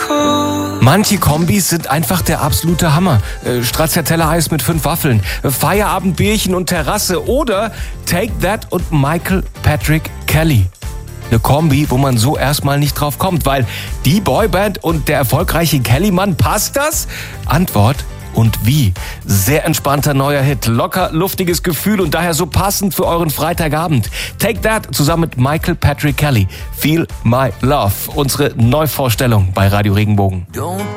Manche Kombis sind einfach der absolute Hammer. Stracciatella-Eis mit 5 Waffeln, Feierabendbierchen und Terrasse oder Take That und Michael Patrick Kelly. Eine Kombi, wo man so erstmal nicht drauf kommt, weil die Boyband und der erfolgreiche Kelly-Mann, passt das? Antwort: und wie? Sehr entspannter neuer Hit, locker, luftiges Gefühl und daher so passend für euren Freitagabend. Take That zusammen mit Michael Patrick Kelly. Feel My Love, unsere Neuvorstellung bei Radio Regenbogen.